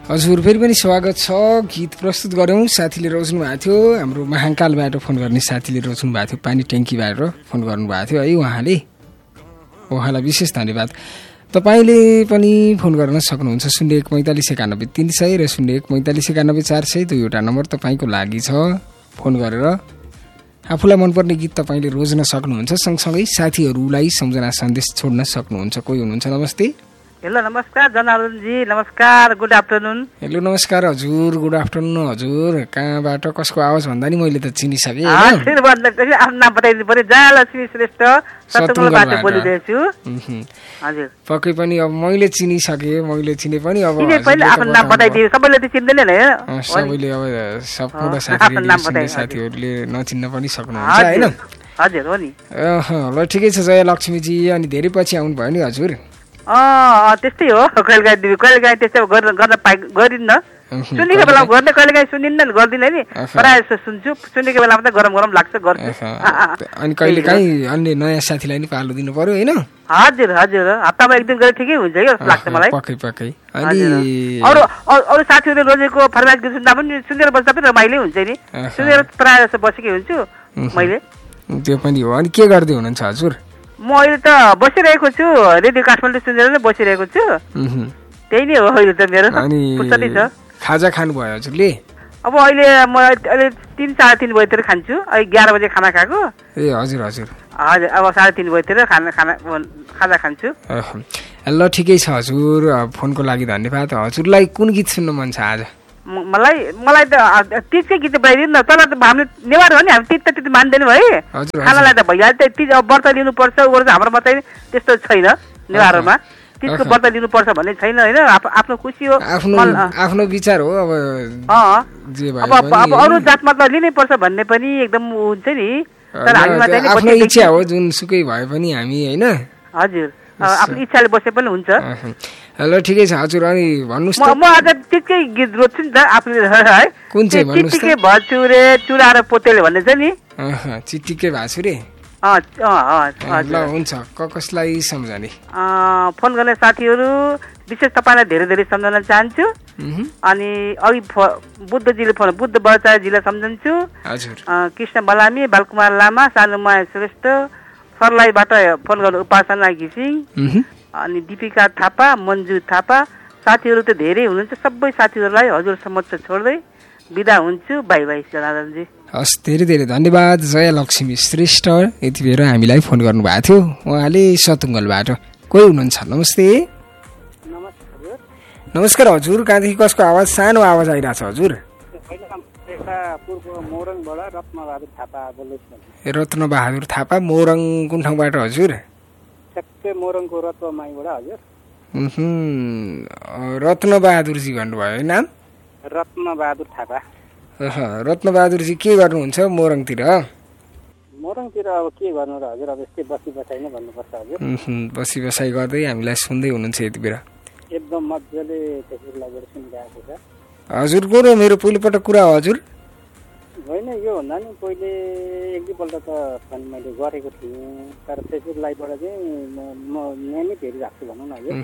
हजुर फेरि पनि स्वागत छ। गीत प्रस्तुत गऱ्यौँ। साथीले रोज्नु भएको थियो, हाम्रो महाकालबाट फोन गर्ने साथीले रोज्नु भएको थियो, पानी ट्याङ्कीबाट फोन गर्नुभएको थियो है उहाँलाई विशेष धन्यवाद। तपाईँले पनि फोन गर्न सक्नुहुन्छ 0145915300 र 0145919400 दुईवटा नम्बर तपाईँको लागि छ। फोन गरेर आफूलाई मनपर्ने गीत तपाईँले रोज्न सक्नुहुन्छ। सँगसँगै साथीहरूलाई सम्झना सन्देश छोड्न सक्नुहुन्छ। कोही हुनुहुन्छ? नमस्ते। हेलो नमस्कार जनार्दनजी, नमस्कार, गुड आफ्टरनुन। हेलो नमस्कार हजुर, गुड आफ्टरनुन हजुर। कहाँबाट कसको आवाज भन्दा नि मैले त चिनिसकेँ। आफ्नो नाम बताइदिनु पर्यो। जयलक्ष्मी श्रेष्ठ सतुङबाट बोलिरहेको छु। हजुर पक्कै पनि अब मैले चिनिसकेँ, मैले चिने पनि अब पहिले आफ्नो नाम बताइदिए। सबैले त चिन्दैन नि, सबैले अब सम्पूर्ण साथीहरूले नचिन्न पनि सक्नुहुन्छ होइन? हजुर हो नि। ल ठिकै छ जयलक्ष्मीजी। अनि धेरै पछि आउनुभयो नि हजुर? त्यस्तै हो, कहिलेकाहीँ त्यस्तो गरिन्न। सुनेको बेलामा गर्ने, कहिलेकाहीँ सुनिन्न नि, गर्दिनँ नि, प्रायः जस्तो सुन्छु। सुनेको बेलामा त गरम गरम लाग्छ, गर्छु। अनि कहिलेकाहीँ अन्य नयाँ साथीलाई नि पालो दिनु पर्यो होइन? हजुर हजुर, हप्तामा एक दिन गरे ठिकै हुन्छ कि जस्तो लाग्छ मलाई। पक्कै पक्कै। अनि अरू साथीहरूले रोजेको फरमाइस गीत सुन्दा पनि सुनेर बस्दा पनि रमाइलो हुन्छ नि। सुनेर प्रायः जस्तो बसेकै हुन्छु मैले। त्यो पनि हो। अनि के गर्दै हुनुहुन्छ हजुर? म अहिले त बसिरहेको छु, रेडियो काठमाडौँ सुनेर नै बसिरहेको छु। त्यही नै हो अहिले त मेरो। अनि खाजा खानुभयो हजुरले? अब अहिले म अहिले 3 साढे 3 बजीतिर खान्छु। अहिले 11 बजे खाना खाएको। ए हजुर हजुर हजुर, अब 3:30 बजीतिर खाजा खान्छु। ल ठिकै छ हजुर, फोनको लागि धन्यवाद। हजुरलाई कुन गीत सुन्न मन छ आज? मलाई त तिजकै गीत बनाइदिनु न। तर हामीले नेवार हो नि, हामी तिज त त्यति मान्दैनौँ है। खानालाई त भइहाल्छ। तिज अब व्रत लिनुपर्छ, हाम्रोमा चाहिँ त्यस्तो छैन नेवारमा। तिजको व्रत लिनुपर्छ भन्ने छैन होइन। आफ्नो खुसी हो, आफ्नो विचार हो। अब अरू जातमा त लिनै पर्छ भन्ने पनि एकदम हुन्छ नि। तर हामीमा चाहिँ आफ्नो इच्छा हो, जुनसुकै भए पनि हामी होइन। हजुर, आफ्नो इच्छाले बसे पनि हुन्छ। ल ठिकै छ हजुर। अनि भन्नुहोस् त। म आज तिजकै गीत रोज्छु नि त आफूले है। कुन चाहिँ भन्नुहोस् त? चिटिके भछुरे चुरा र पोतेले भन्ने छ नि। चिटिके भछुरे। ल हुन्छ। कसलाई सम्झने? फोन गर्ने साथीहरू विशेष तपाईँलाई धेरै धेरै सम्झन चाहन्छु। अनि अघि बुद्ध बचाजीलाई सम्झन्छु। कृष्ण बलामी, बालकुमार लामा, सानुमाया श्रेष्ठ, सर्लाईबाट फोन गर्नु उपासना घिसिङ, अनि दीपिका थापा, मन्जु थापा। साथीहरू त धेरै हुनुहुन्छ। सबै साथीहरूलाई हजुर समक्ष छोड्दै बिदा हुन्छु। By by जनार्दनजी। हस्, धेरै धेरै धन्यवाद जयलक्ष्मी श्रेष्ठ। यति बेर हामीलाई फोन गर्नुभएको थियो, उहाँले सतुङ्गलबाट। कोही हुनुहुन्छ? नमस्ते। नमस्कार हजुर, कहाँदेखि कसको आवाज? सानो आवाज आइरहेको छ हजुर। रत्नबहादुर थापा, मोरङ कुन ठाउँबाट हजुर? मोरङको रत्नमाईबाट हजुर। रत्नबहादुरजी भन्नुभयो है नाम? रत्नबहादुर थापा। रत्नबहादुरजी के गर्नुहुन्छ मोरङतिर? मोरङतिर अब के गर्नु र हजुर, अब यस्तै बसी बसाइ नै भन्नुपर्छ हजुर। बसी बसाइ गर्दै हामीलाई सुन्दै हुनुहुन्छ यति बेला? एकदम मजाले त्यसलाई सुनिरहेको छ हजुरको र मेरो पहिलोपटक कुरा हो हजुर? होइन, यो भन्दा नि पहिले एक दुईपल्ट त मैले गरेको थिएँ, तर फेसबुक लाइभबाट चाहिँ म नियमित हेरिरहेको छु भनौँ न हजुर।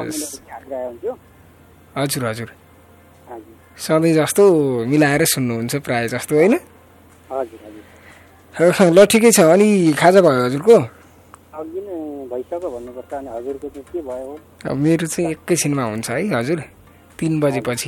हजुर हजुर, सधैँ जस्तो मिलाएर सुन्नुहुन्छ प्रायः जस्तो होइन? हजुर हजुर। ल ठिकै छ। अनि खाजा भयो हजुरको? अघि नै भइसक्यो भन्नुपर्छ। अनि हजुरको चाहिँ के भयो? अब मेरो चाहिँ एकैछिनमा हुन्छ है हजुर, 3 बजेपछि।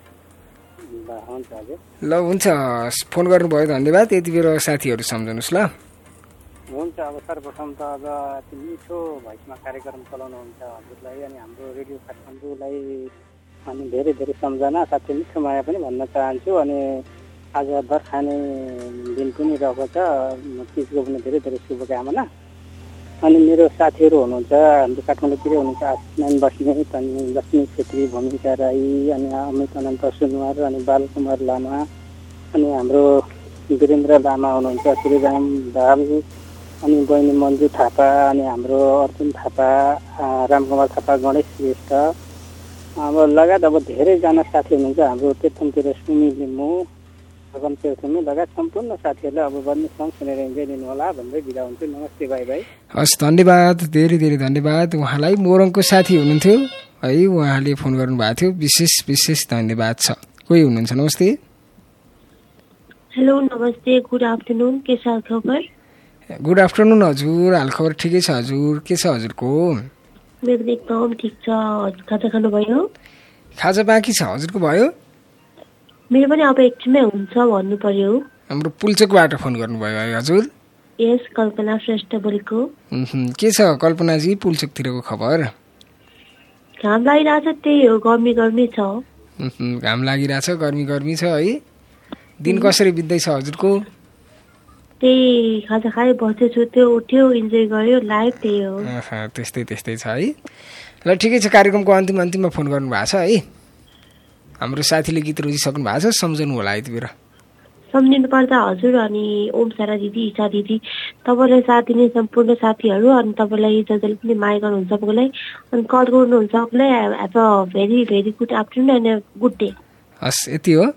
ल हुन्छ, फोन गर्नुभयो धन्यवाद। यति बेर साथीहरू सम्झनुहोस् ल। हुन्छ। अब सर्वप्रथम त अब मिठो भोइसमा कार्यक्रम चलाउनुहुन्छ हजुरलाई अनि हाम्रो रेडियो काठमाडौँलाई अनि धेरै धेरै सम्झना, साथै मिठो माया पनि भन्न चाहन्छु। अनि आज बर्खाने दिन पनि रहेको छ, तिजको पनि धेरै धेरै शुभकामना। अनि मेरो साथीहरू हुनुहुन्छ हाम्रो काठमाडौँतिर हुनुहुन्छ, आसमान बस्नेत, अनि लक्ष्मी छेत्री, भूमिका राई, अनि अमित अनन्त सुनवार, अनि बालकुमार लामा, अनि हाम्रो वीरेन्द्र लामा हुनुहुन्छ, श्रीराम दाल, अनि बहिनी मन्जु थापा, अनि हाम्रो अर्जुन थापा, रामकुमार थापा, गणेश श्रेष्ठ, अब लगायत अब धेरैजना साथी हुनुहुन्छ हाम्रो त्यतातिर सुमी लिम्बू, भगवान पेर्थमी लगायत सम्पूर्ण साथीहरूलाई अब बन्ने सङ्ग सुनेर इन्जोय लिनु होला भन्दै बिदा हुन्छु। नमस्ते, बाई बाई। हस्, धन्यवाद, धेरै धेरै धन्यवाद। उहाँलाई मोरङको साथी हुनुहुन्थ्यो है उहाँले फोन गर्नुभएको थियो। विशेष विशेष धन्यवाद छ। कोही हुनुहुन्छ? नमस्ते। हेलो नमस्ते, गुड आफ्टरनुन, के छ खबर? गुड आफ्टरनुन हजुर, हालखबर ठिकै छ हजुर, के छ हजुरको? मेरो एकदम ठिक छ। खाजा खानुभयो? खाजा बाँकी छ, हजुरको भयो? मेरो पनि अब एकछिनमै हुन्छ भन्नु पर्यो। हाम्रो पुल्चोकबाट फोन गर्नुभयो है हजुर? यस, कल्पना श्रेष्ठ बोलेको। के छ कल्पनाजी पुल्चोकतिरको खबर? घाम लागिरहेछ, त्यही हो, गर्मी गर्मी छ। घाम लागिरहेछ, गर्मी गर्मी छ है। दिन कसरी बित्दैछ हजुरको? त्यही खाजा खाए बसेछु, त्यो उठ्यो, इन्जोय गर्यो, लाइफ त्यही हो। त्यस्तै त्यस्तै छ है। ल ठिकै छ, कार्यक्रमको अन्तिममा फोन गर्नु भएको छ है। हाम्रो साथीले गीत रोजिसक्नु भएको छ, सम्झनु होला यति बेला। सम्झिनु पर्दा हजुर, अनि ओम सारा दिदी, इच्छा दिदी, तपाईँलाई साथ दिने सम्पूर्ण साथीहरू, अनि तपाईँलाई जसले पनि माया गर्नुहुन्छ सबैलाई, अनि कल गर्नुहुन्छ सबैलाई, have a very very good afternoon and good day. हस्, यति हो।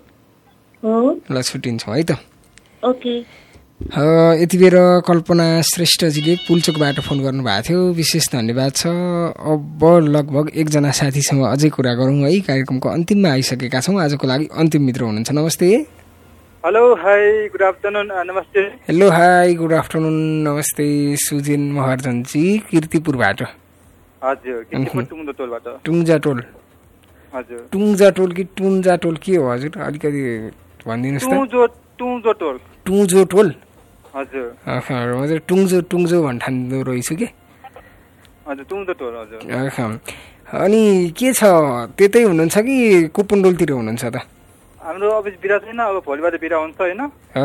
ल छुट्टिन्छौँ है त। ओके। यति बेर कल्पना श्रेष्ठजीले पुल्चोकबाट फोन गर्नुभएको थियो। विशेष धन्यवाद छ। अब लगभग एकजना साथीसँग अझै कुरा गरौँ है। कार्यक्रमको अन्तिममा आइसकेका छौँ। आजको लागि अन्तिम मित्र हुनुहुन्छ। नमस्ते। Hello hi good afternoon. नमस्ते। Hello hi good afternoon. नमस्ते सुजेन महर्जनजी, किर्तिपुरबाट। हजुर, किर्तिपुर टुङ्जाटोलबाट। टुङ्जाटोल हजुर। टुङ्जाटोल कि टुन्जाटोल के हो हजुर? अलिकति भनिदिनुहोस् त। टुङ्जोटोल। टुङ्जोटोल हजुर। हजुर, टुङ्जो भन्ठान्दो रहेछु कि। हजुर, टुङ्जोटोल हजुर। अनि के छ, त्यतै हुनुहुन्छ कि कुपनडोलतिर हुनुहुन्छ त? हाम्रो अफिस बिरा छैन, अब भोलिबाट बिरा हुन्छ होइन।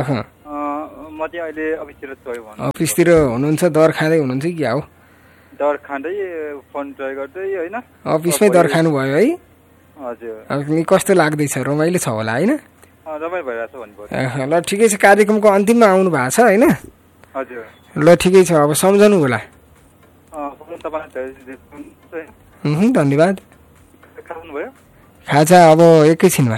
म चाहिँ अहिले अफिसतिर छु। अफिसतिर हुनुहुन्छ, दर खाँदै हुनुहुन्छ कि क्या हो? दर खाँदै फोन ट्राई गर्दै होइन। अफिसमै दर खानुभयो है? हजुर। कस्तो लाग्दैछ? रमाइलो छ होला होइन? रमाइलो भइरहेछ भन्नुपर्छ। ल ठिकै छ, कार्यक्रमको अन्तिममा आउनु भएको छ होइन? हजुर। ल ठिकै छ, अब सम्झनु होला। धन्यवाद। खाजा अब एकैछिनमा।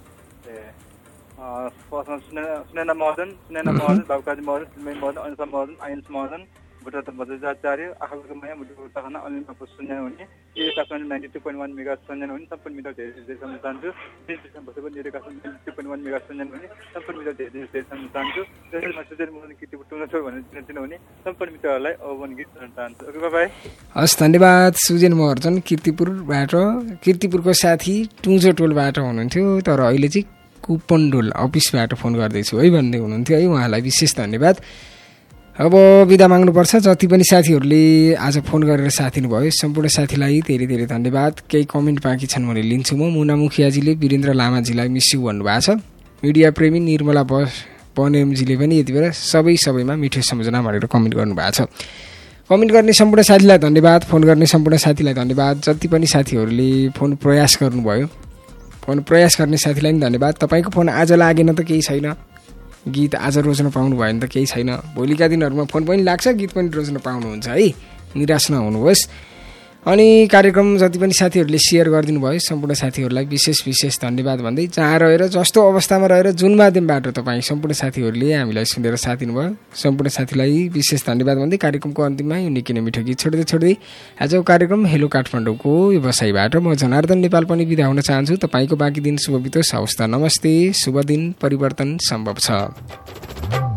सुनेना महर्जन, बाबुकाजी महर्जन, सिलमाई महर्जन, अनुसा महर्जन, आइन्स महर्जन, बुढाता बजाचार्य, आखाको माया, मुटुको तखना, अलिमाको सुन्ने हुने, यो काठमाडौँ 92.1 मेगा सुन्ने हुने, सम्पूर्ण मिटर धेरै धेरै सम्झ चाहन्छु। त्यसपछि बसेको मेरो काठमाडौँ 92.1 मेगा सुन्ने हुने, सम्पूर्ण मिटर धेरै धेरै सम्झ चाहन्छु। त्यसैमा सुजेन महर्जन किर्तिपुर टुङ्जाटोल भनेर चिन्नुहुने सम्पूर्ण मिटरहरूलाई अवन गीत सुन्न चाहन्छु। Okay, by. हस्, धन्यवाद सुजेन महर्जन किर्तिपुरबाट। किर्तिपुरको साथी टुङ्जाटोलबाट हुनुहुन्थ्यो, तर अहिले चाहिँ कुपनडोल अफिसबाट फोन गर्दैछु है भन्दै हुनुहुन्थ्यो है। उहाँलाई विशेष धन्यवाद। अब बिदा माग्नुपर्छ। जति पनि साथीहरूले आज फोन गरेर साथ दिनुभयो सम्पूर्ण साथीलाई धेरै धेरै धन्यवाद। केही कमेन्ट बाँकी छन् भने लिन्छु म। मुना मुखियाजीले वीरेन्द्र लामाजीलाई मिस यु भन्नुभएको छ। मिडिया प्रेमी निर्मला बनेमजीले पनि यति बेला सबैमा मिठो सम्झना भनेर कमेन्ट गर्नुभएको छ। कमेन्ट गर्ने सम्पूर्ण साथीलाई धन्यवाद। फोन गर्ने सम्पूर्ण साथीलाई धन्यवाद। जति पनि साथीहरूले फोन प्रयास गर्नुभयो, फोन प्रयास गर्ने साथीलाई पनि धन्यवाद। तपाईँको फोन आज लागेन त केही छैन, गीत आज रोज्न पाउनु भयो भने त केही छैन, भोलिका दिनहरूमा फोन पनि लाग्छ, गीत पनि रोज्न पाउनुहुन्छ है। निराश नहुनुहोस्। अनि कार्यक्रम जति पनि साथीहरूले सेयर गरिदिनु भयो सम्पूर्ण साथीहरूलाई विशेष विशेष धन्यवाद भन्दै, जहाँ रहेर जस्तो अवस्थामा रहेर जुन माध्यमबाट तपाईँ सम्पूर्ण साथीहरूले हामीलाई सुनेर साथ दिनुभयो सम्पूर्ण साथीलाई विशेष धन्यवाद भन्दै कार्यक्रमको अन्तिममा यो निकै नै मिठो गीत छोड्दै आजको कार्यक्रम हेलो काठमाडौँको व्यवसायबाट म जनार्दन नेपाल पनि बिदा हुन चाहन्छु। तपाईँको बाँकी दिन शुभ बितोस्। हवस् त, नमस्ते। शुभ दिन परिवर्तन सम्भव छ।